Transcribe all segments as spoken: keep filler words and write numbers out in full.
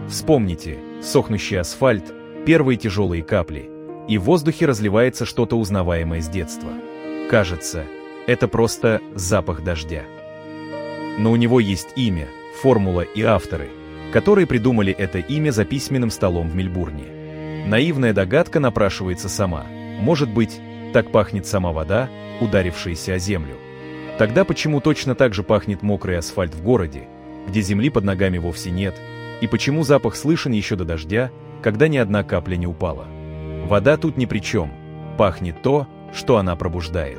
Вспомните, сохнущий асфальт, первые тяжелые капли, и в воздухе разливается что-то узнаваемое с детства. Кажется, это просто запах дождя. Но у него есть имя, формула и авторы, которые придумали это имя за письменным столом в Мельбурне. Наивная догадка напрашивается сама. Может быть, так пахнет сама вода, ударившаяся о землю. Тогда почему точно так же пахнет мокрый асфальт в городе, где земли под ногами вовсе нет, и почему запах слышен еще до дождя, когда ни одна капля не упала? Вода тут ни при чем. Пахнет то, что она пробуждает.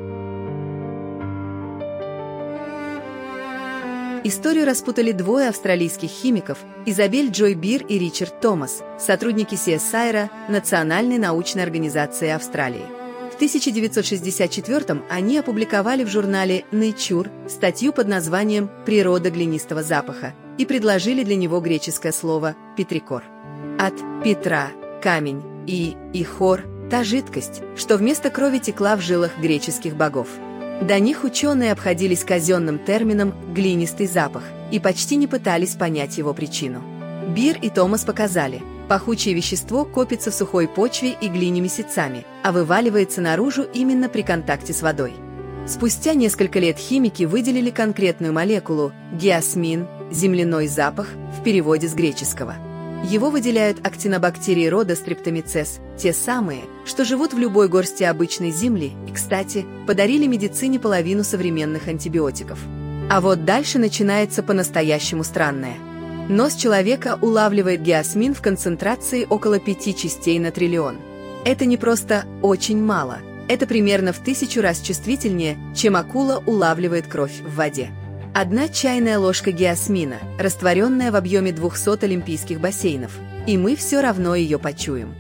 Историю распутали двое австралийских химиков, Изабель Джой Бир и Ричард Томас, сотрудники си эс ай ар, Национальной научной организации Австралии. В тысяча девятьсот шестьдесят четвёртом они опубликовали в журнале Nature статью под названием «Природа глинистого запаха» и предложили для него греческое слово «петрикор». От «петра» – камень и «ихор» – та жидкость, что вместо крови текла в жилах греческих богов. До них ученые обходились казенным термином «глинистый запах» и почти не пытались понять его причину. Бир и Томас показали, пахучее вещество копится в сухой почве и глине месяцами, а вываливается наружу именно при контакте с водой. Спустя несколько лет химики выделили конкретную молекулу – геосмин, земляной запах, в переводе с греческого. Его выделяют актинобактерии рода Streptomyces, те самые, что живут в любой горсти обычной земли и, кстати, подарили медицине половину современных антибиотиков. А вот дальше начинается по-настоящему странное. Нос человека улавливает геосмин в концентрации около пяти частей на триллион. Это не просто очень мало, это примерно в тысячу раз чувствительнее, чем акула улавливает кровь в воде. Одна чайная ложка геосмина, растворенная в объеме двухсот олимпийских бассейнов, и мы все равно ее почуем.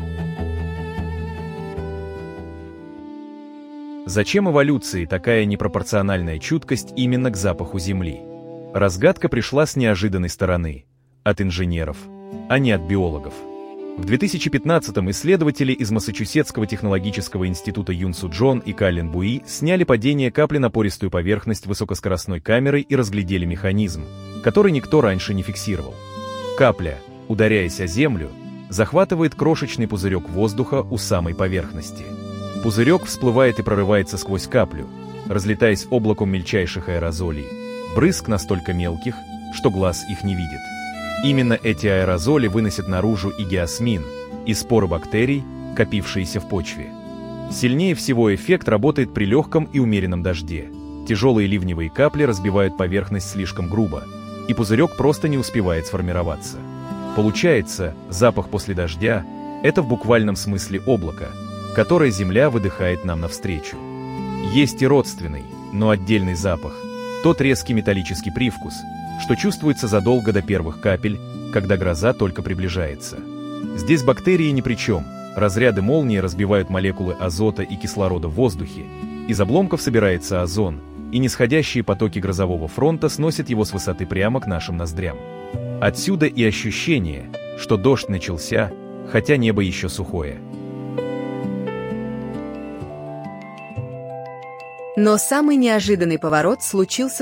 Зачем эволюции такая непропорциональная чуткость именно к запаху Земли? Разгадка пришла с неожиданной стороны – от инженеров, а не от биологов. В две тысячи пятнадцатом исследователи из Массачусетского технологического института Юнсу Джон и Каллен Буи сняли падение капли на пористую поверхность высокоскоростной камерой и разглядели механизм, который никто раньше не фиксировал. Капля, ударяясь о землю, захватывает крошечный пузырек воздуха у самой поверхности. Пузырек всплывает и прорывается сквозь каплю, разлетаясь облаком мельчайших аэрозолей, брызг настолько мелких, что глаз их не видит. Именно эти аэрозоли выносят наружу и геосмин, и споры бактерий, копившиеся в почве. Сильнее всего эффект работает при легком и умеренном дожде. Тяжелые ливневые капли разбивают поверхность слишком грубо, и пузырек просто не успевает сформироваться. Получается, запах после дождя – это в буквальном смысле облако, которое Земля выдыхает нам навстречу. Есть и родственный, но отдельный запах, тот резкий металлический привкус, что чувствуется задолго до первых капель, когда гроза только приближается. Здесь бактерии ни при чем. Разряды молнии разбивают молекулы азота и кислорода в воздухе, из обломков собирается озон, и нисходящие потоки грозового фронта сносят его с высоты прямо к нашим ноздрям. Отсюда и ощущение, что дождь начался, хотя небо еще сухое. Но самый неожиданный поворот случился